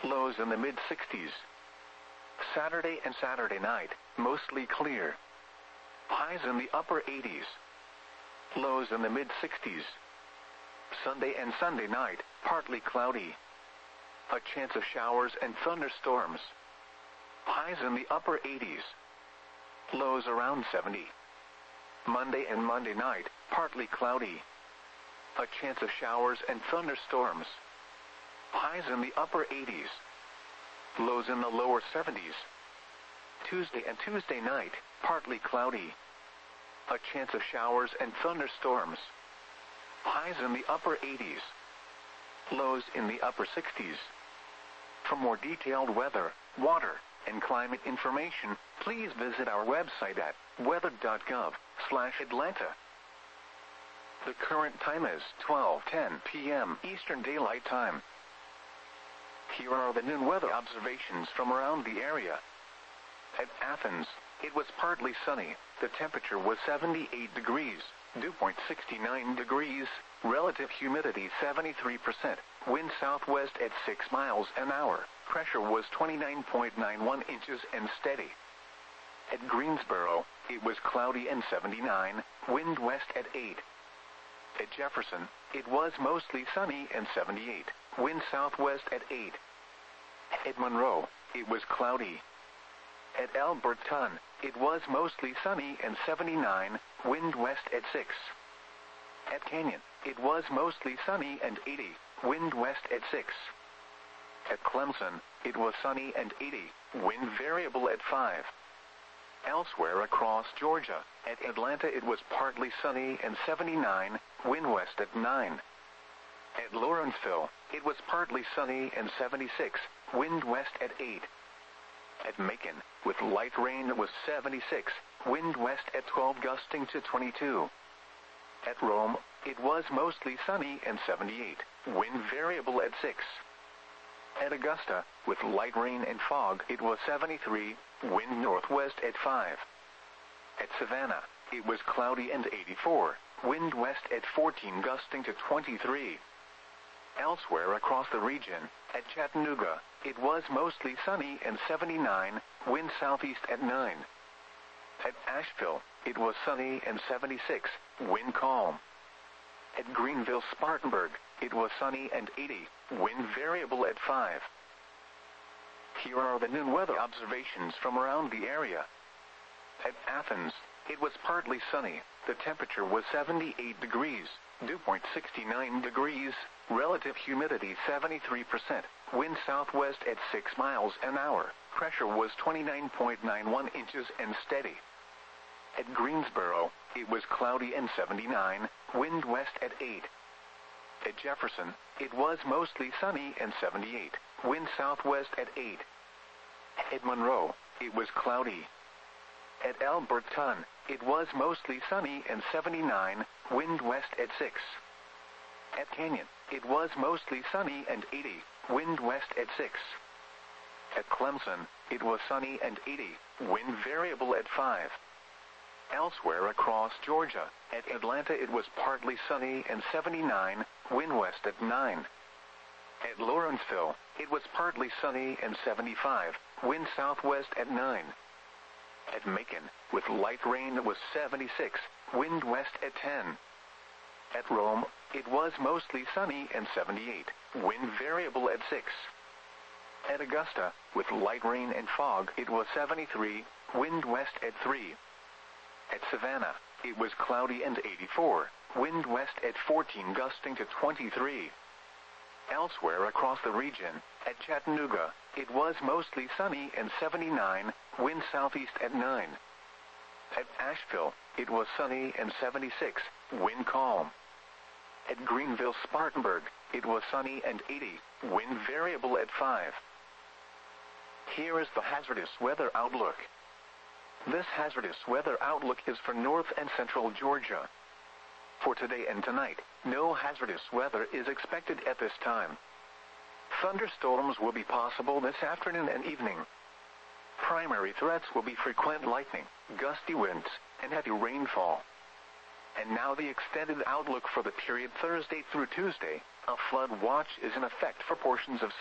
lows in the mid-60s. Saturday and Saturday night, mostly clear. Highs in the upper 80s. Lows in the mid-60s. Sunday and Sunday night, partly cloudy. A chance of showers and thunderstorms. Highs in the upper 80s. Lows around 70. Monday and Monday night, partly cloudy. A chance of showers and thunderstorms. Highs in the upper 80s. Lows in the lower 70s. Tuesday and Tuesday night, partly cloudy. A chance of showers and thunderstorms. Highs in the upper 80s. Lows in the upper 60s. For more detailed weather, water, and climate information, please visit our website at weather.gov/Atlanta. The current time is 12:10 p.m. Eastern Daylight Time. Here are the noon weather observations from around the area. At Athens, it was partly sunny. The temperature was 78 degrees, dew point 69 degrees, relative humidity 73%, wind southwest at 6 miles an hour, pressure was 29.91 inches and steady. At Greensboro, it was cloudy and 79, wind west at 8. At Jefferson, it was mostly sunny and 78, wind southwest at 8. At Monroe, it was cloudy. At Alberton, it was mostly sunny and 79, wind west at 6. At Canyon, it was mostly sunny and 80, wind west at 6. At Clemson, it was sunny and 80, wind variable at 5. Elsewhere across Georgia, at Atlanta it was partly sunny and 79, wind west at 9. At Lawrenceville, it was partly sunny and 76, wind west at 8. At Macon, with light rain, it was 76, wind west at 12 gusting to 22. At Rome, it was mostly sunny and 78, wind variable at 6. At Augusta, with light rain and fog, it was 73, wind northwest at 5. At Savannah, it was cloudy and 84, wind west at 14 gusting to 23. Elsewhere across the region, at Chattanooga, it was mostly sunny and 79, wind southeast at 9. At Asheville, it was sunny and 76, wind calm. At Greenville-Spartanburg, it was sunny and 80, wind variable at 5. Here are the noon weather observations from around the area. At Athens, it was partly sunny. The temperature was 78 degrees, dew point 69 degrees, relative humidity 73%, wind southwest at 6 miles an hour, pressure was 29.91 inches and steady. At Greensboro, it was cloudy and 79, wind west at 8. At Jefferson, it was mostly sunny and 78, wind southwest at 8. At Monroe, it was cloudy. At Alberton, it was mostly sunny and 79, wind west at 6. At Canyon, it was mostly sunny and 80, wind west at 6. At Clemson, it was sunny and 80, wind variable at 5. Elsewhere across Georgia, at Atlanta it was partly sunny and 79, wind west at 9. At Lawrenceville, it was partly sunny and 75, wind southwest at 9. At Macon, with light rain, it was 76, wind west at 10. At Rome, it was mostly sunny and 78, wind variable at 6. At Augusta, with light rain and fog, it was 73, wind west at 3. At Savannah, it was cloudy and 84, wind west at 14 gusting to 23. Elsewhere across the region, at Chattanooga, it was mostly sunny and 79, wind southeast at 9. At Asheville, it was sunny and 76, wind calm. At Greenville-Spartanburg, it was sunny and 80, wind variable at 5. Here is the hazardous weather outlook. This hazardous weather outlook is for north and central Georgia. For today and tonight, no hazardous weather is expected at this time. Thunderstorms will be possible this afternoon and evening. Primary threats will be frequent lightning, gusty winds, and heavy rainfall. And now the extended outlook for the period Thursday through Tuesday. A flood watch is in effect for portions of